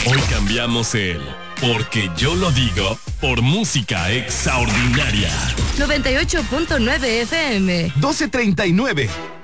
Hoy cambiamos el porque yo lo digo por música extraordinaria. 98.9 FM. 12:39.